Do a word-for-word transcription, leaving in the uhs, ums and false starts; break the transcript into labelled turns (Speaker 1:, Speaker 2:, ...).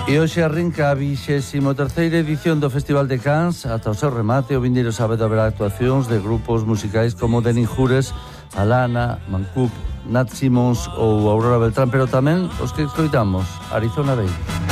Speaker 1: E hoxe arrinca a vixésima terceira edición do Festival de Cannes. Ata o seu remate, o vindeiro sábado haberá actuacións de grupos musicais como Denis Jures, Alana, Mancup, Nat Simons ou Aurora Beltrán, pero tamén os que escoitamos, Arizona Baby.